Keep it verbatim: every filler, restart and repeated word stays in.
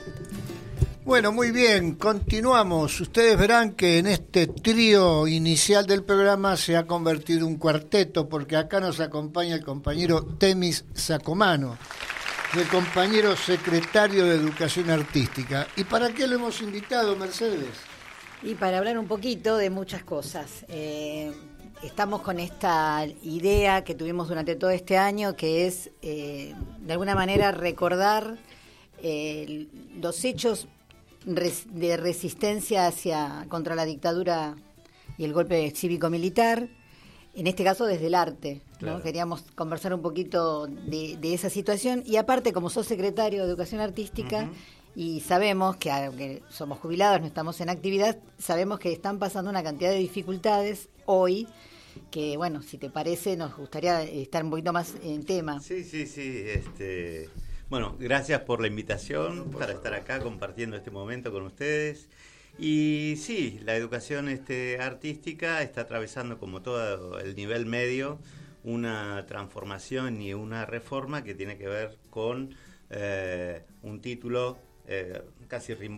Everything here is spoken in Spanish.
Bueno, muy bien, continuamos. Ustedes verán que en este trío inicial del programa se ha convertido un cuarteto, porque acá nos acompaña el compañero Temis Sacomano, el compañero secretario de Educación Artística. ¿Y para qué lo hemos invitado, Mercedes? Y para hablar un poquito de muchas cosas. Eh, estamos con esta idea que tuvimos durante todo este año, que es, eh, de alguna manera, recordar eh, los hechos de resistencia hacia contra la dictadura y el golpe cívico-militar, en este caso desde el arte, ¿no? Claro. Queríamos conversar un poquito de, de esa situación, y aparte, como sos secretario de Educación Artística, uh-huh. y sabemos que, aunque somos jubilados, no estamos en actividad, sabemos que están pasando una cantidad de dificultades hoy, que bueno, si te parece, nos gustaría estar un poquito más en tema. Sí, sí, sí, este... Bueno, gracias por la invitación para estar acá compartiendo este momento con ustedes. Y sí, la educación este, artística está atravesando, como todo el nivel medio, una transformación y una reforma que tiene que ver con eh, un título eh, casi